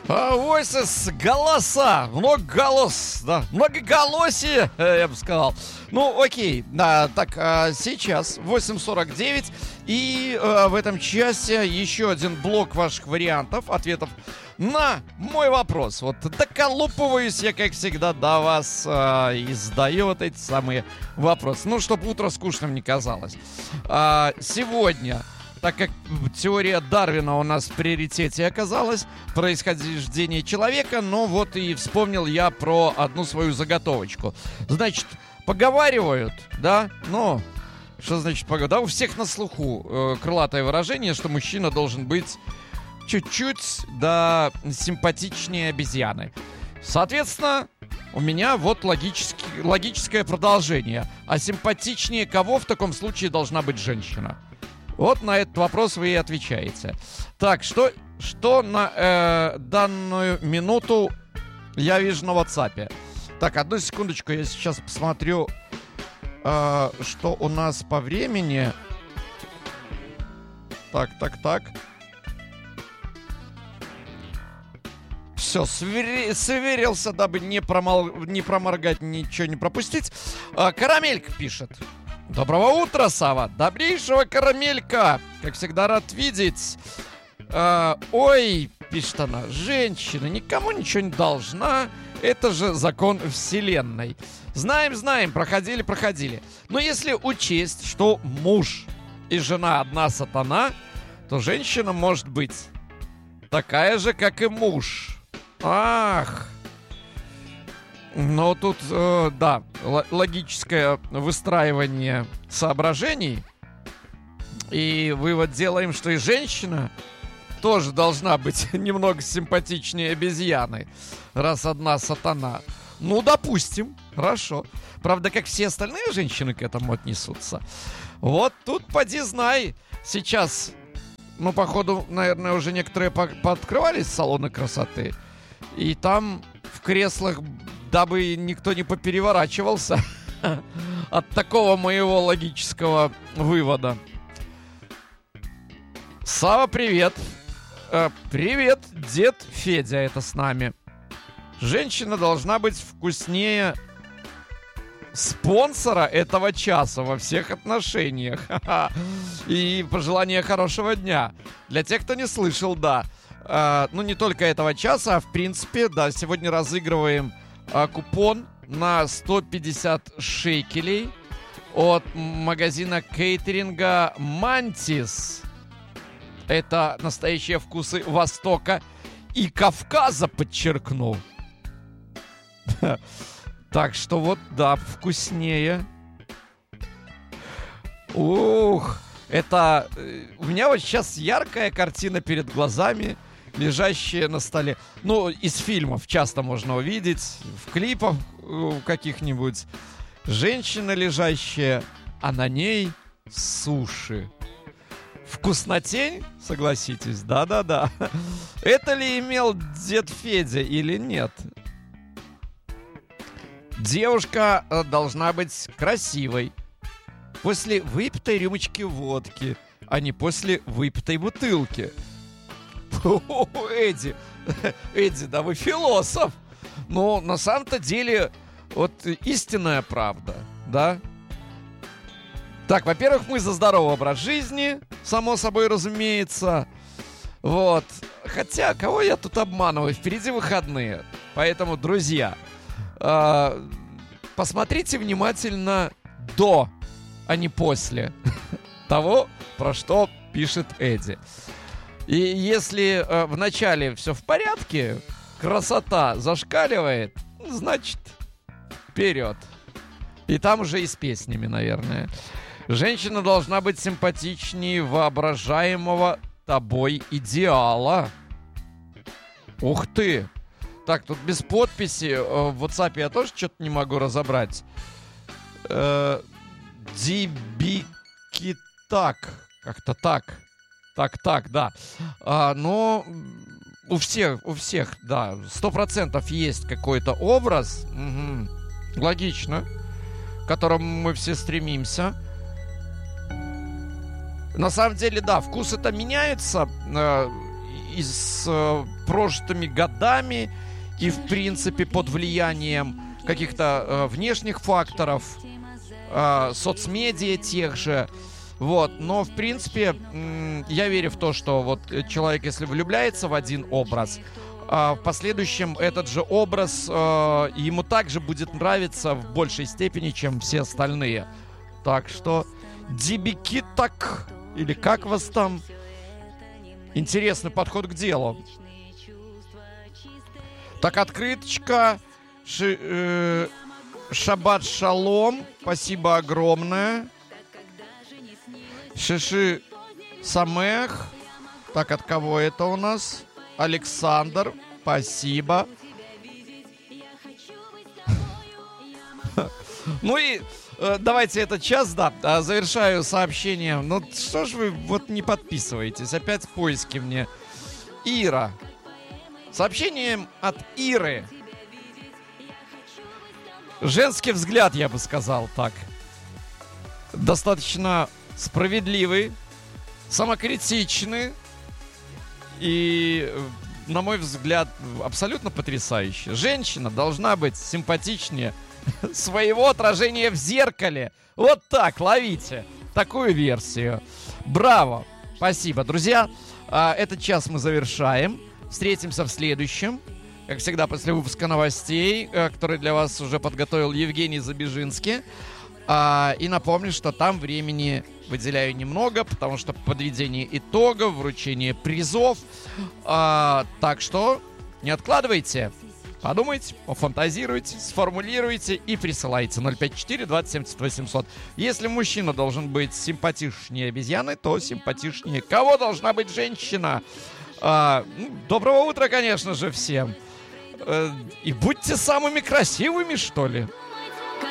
Voices, голоса, много голос, да, многоголосие, я бы сказал. Ну, окей, да, так, сейчас 8:49, и в этом часе еще один блок ваших вариантов, ответов на мой вопрос. Вот доколупываюсь я, как всегда, до вас и задаю вот эти самые вопросы. Ну, чтобы утро скучным не казалось. Сегодня, так как теория Дарвина у нас в приоритете оказалась, происхождение человека, но вот и вспомнил я про одну свою заготовочку. Значит, поговаривают, да, ну, что значит поговаривают? Да, у всех на слуху крылатое выражение, что мужчина должен быть чуть-чуть, да, симпатичнее обезьяны. Соответственно, у меня вот логическое продолжение. А симпатичнее кого в таком случае должна быть женщина? Вот на этот вопрос вы и отвечаете. Так, что на данную минуту я вижу на WhatsApp? Так, одну секундочку, я сейчас посмотрю, что у нас по времени. Так. Все, сверился, дабы не проморгать, ничего не пропустить. Карамелька пишет. Доброго утра, Сава. Добрейшего, Карамелька. Как всегда, рад видеть. Ой, пишет она, женщина никому ничего не должна. Это же закон вселенной. Знаем, проходили. Но если учесть, что муж и жена одна сатана, то женщина может быть такая же, как и муж. Ах. Но тут, да, логическое выстраивание соображений. И вывод делаем, что и женщина тоже должна быть немного симпатичнее обезьяны, раз одна сатана. Ну, допустим, хорошо. Правда, как все остальные женщины к этому отнесутся. Вот тут поди знай. Сейчас, ну, походу, наверное, уже некоторые пооткрывались салоны красоты. И там в креслах, дабы никто не попереворачивался от такого моего логического вывода. Сава, привет. Привет, дед Федя, это с нами. Женщина должна быть вкуснее спонсора этого часа во всех отношениях. И пожелание хорошего дня. Для тех, кто не слышал, да. Ну, не только этого часа, а в принципе, да, сегодня разыгрываем купон на 150 шекелей от магазина кейтеринга «Мантис». Это настоящие вкусы Востока и Кавказа, подчеркну. Так что вот, да, вкуснее. Ух, это... У меня вот сейчас яркая картина перед глазами, лежащая на столе. Ну, из фильмов часто можно увидеть, в клипах каких-нибудь. Женщина лежащая, а на ней суши. Вкуснотень, согласитесь? Да-да-да. Это ли имел дед Федя или нет? Девушка должна быть красивой. После выпитой рюмочки водки, а не после выпитой бутылки. Эдди, да вы философ. Но на самом-то деле вот истинная правда, да? Так, во-первых, мы за здоровый образ жизни, само собой разумеется. Вот. Хотя, кого я тут обманываю? Впереди выходные. Поэтому, друзья, посмотрите внимательно до, а не после того, про что пишет Эдди. И если в начале все в порядке, красота зашкаливает, значит, вперед. И там уже и с песнями, наверное. Женщина должна быть симпатичнее воображаемого тобой идеала. Ух ты! Так, тут без подписи. В WhatsApp я тоже что-то не могу разобрать. Дибикитак. Как-то так. Так, да. Но у всех, да, 100% есть какой-то образ. Угу. Логично. К которому мы все стремимся. На самом деле, да, вкусы-то меняются. и с прожитыми годами, и, в принципе, под влиянием каких-то внешних факторов, соцмедиа тех же. Вот, но, в принципе, я верю в то, что вот человек, если влюбляется в один образ, в последующем этот же образ ему также будет нравиться в большей степени, чем все остальные. Так что, дебики так, или как вас там? Интересный подход к делу. Так, открыточка. Шаббат шалом. Спасибо огромное. Шиши самех. Так, от кого это у нас? Александр. Спасибо. Ну и давайте этот час, да, завершаю сообщением. Ну что ж вы вот не подписываетесь? Опять поиски мне. Ира. Сообщением от Иры. Женский взгляд, я бы сказал так. Достаточно справедливый, самокритичный и, на мой взгляд, абсолютно потрясающий. Женщина должна быть симпатичнее своего отражения в зеркале. Вот так, ловите такую версию. Браво! Спасибо, друзья. Этот час мы завершаем. Встретимся в следующем. Как всегда, после выпуска новостей, который для вас уже подготовил Евгений Забежинский. И напомню, что там времени выделяю немного, потому что подведение итогов, вручение призов. Так что не откладывайте. Подумайте, пофантазируйте, сформулируйте и присылайте 054-2070-800. Если мужчина должен быть симпатичнее обезьяны, то симпатичнее. Кого должна быть женщина? Доброго утра, конечно же, всем. И будьте самыми красивыми, что ли.